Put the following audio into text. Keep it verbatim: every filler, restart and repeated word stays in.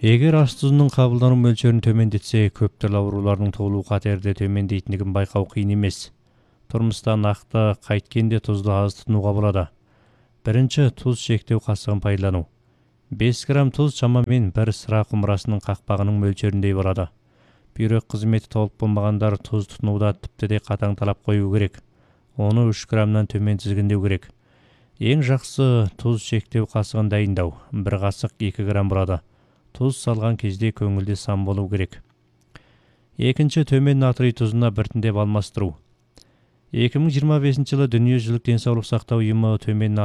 Егер аш тұзының қабылдану мөлшерін төмендетсе, көп түрлі аурулардың туылу қатері төмендейтіндігін байқау қиын емес. Тұрмыста нақты қайткенде тұзды аз тұтынуға болады. Бірінші, тұз шектеу қасығын пайдалану. бес грамм тұз шамамен бір сыра құмырасының қақпағының мөлшеріндей болады. Бүйрек қызметі толық болмағандар тұз тұтынуда тіпті де қатаң талап қою керек. Оны үш граммнан төмен тізгіндеу керек. Ең жақсы тұз шектеу қасығын дайындау. бір қасық екі грамм болады. Тұз салған кезде көңілде сан болу керек. Екінші, төмен натрий тұзына біртіндеп алмастыру. екі мың жиырма бесінші жылы дүниежүзілік денсаулық сақтау ұйымы төмен